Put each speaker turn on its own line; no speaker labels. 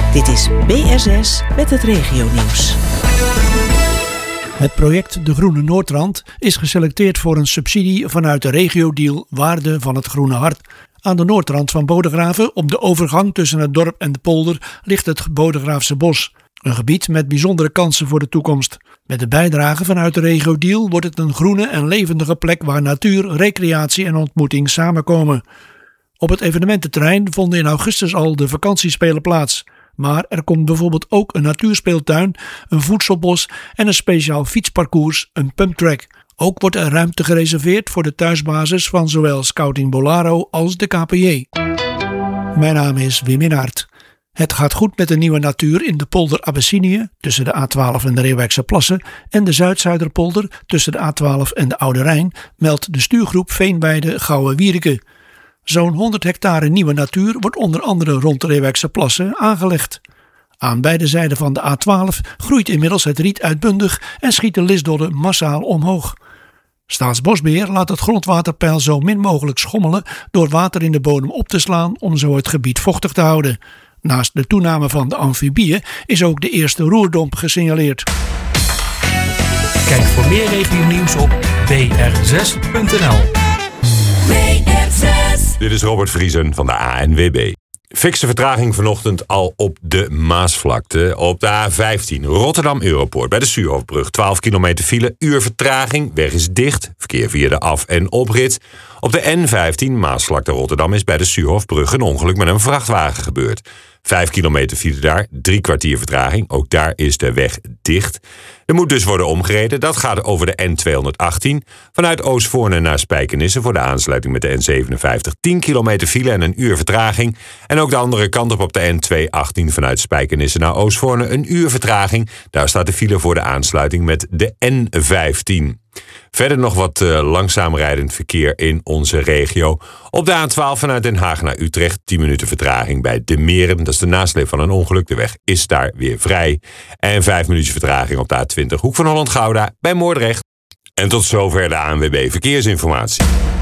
Dit is BSS met het regionieuws.
Het project De Groene Noordrand is geselecteerd voor een subsidie vanuit de regiodeal Waarde van het Groene Hart. Aan de noordrand van Bodegraven, op de overgang tussen het dorp en de polder, ligt het Bodegraafse bos. Een gebied met bijzondere kansen voor de toekomst. Met de bijdrage vanuit de regiodeal wordt het een groene en levendige plek waar natuur, recreatie en ontmoeting samenkomen. Op het evenemententerrein vonden in augustus al de vakantiespelen plaats. Maar er komt bijvoorbeeld ook een natuurspeeltuin, een voedselbos en een speciaal fietsparcours, een pumptrack. Ook wordt er ruimte gereserveerd voor de thuisbasis van zowel Scouting Bolaro als de KPJ. Mijn naam is Wim Inhaert. Het gaat goed met de nieuwe natuur in de polder Abyssinië tussen de A12 en de Reeuwijkse Plassen en de Zuid-Zuiderpolder tussen de A12 en de Oude Rijn, meldt de stuurgroep Veenweide Gouwe-Wierike. Zo'n 100 hectare nieuwe natuur wordt onder andere rond de Reeuwijkse Plassen aangelegd. Aan beide zijden van de A12 groeit inmiddels het riet uitbundig en schieten lisdodden massaal omhoog. Staatsbosbeheer laat het grondwaterpeil zo min mogelijk schommelen door water in de bodem op te slaan om zo het gebied vochtig te houden. Naast de toename van de amfibieën is ook de eerste roerdomp gesignaleerd.
Kijk voor meer regionieuws op br6.nl.
Dit is Robert Vriesen van de ANWB. Fikse vertraging vanochtend al op de Maasvlakte. Op de A15 Rotterdam Europoort bij de Suurhofbrug. 12 kilometer file, uur vertraging. Weg is dicht. Verkeer via de af- en oprit. Op de N15 Maasvlakte Rotterdam is bij de Suurhofbrug een ongeluk met een vrachtwagen gebeurd. 5 kilometer file daar, 3 kwartier vertraging. Ook daar is de weg dicht. Er moet dus worden omgereden. Dat gaat over de N218. Vanuit Oostvoorne naar Spijkenisse voor de aansluiting met de N57. 10 kilometer file en een uur vertraging. En ook de andere kant op de N218 vanuit Spijkenisse naar Oostvoorne. Een uur vertraging. Daar staat de file voor de aansluiting met de N15. Verder nog wat langzaam rijdend verkeer in onze regio. Op de A12 vanuit Den Haag naar Utrecht 10 minuten vertraging bij De Meren. Dat is de nasleep van een ongeluk. De weg is daar weer vrij. En 5 minuten vertraging op de A20 Hoek van Holland-Gouda bij Moordrecht. En tot zover de ANWB Verkeersinformatie.